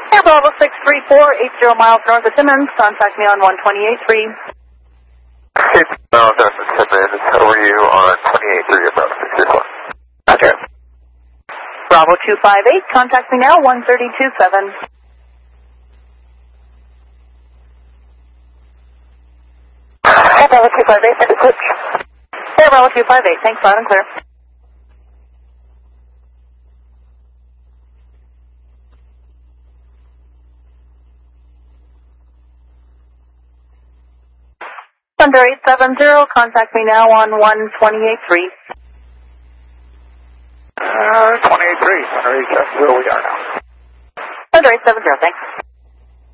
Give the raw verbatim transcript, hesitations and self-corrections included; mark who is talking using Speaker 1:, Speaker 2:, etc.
Speaker 1: Air Bravo six three four, eighty miles north of Timmins. Contact me on one twenty-eight three.
Speaker 2: Hey, no, this is Timmins. How are you on twenty-eight three of Bravo six three four?
Speaker 1: Roger. Bravo two five eight, contact me now, one thirty-two seven.
Speaker 2: Air Bravo two five eight, thank you.
Speaker 1: Air Bravo two five eight, thanks, loud and clear. Thunder eight seven zero, contact me now on one twenty-eight three.
Speaker 2: Uh, twenty-eight three, Thunder eight seven zero, we are now.
Speaker 1: Thunder eight seven zero, thanks.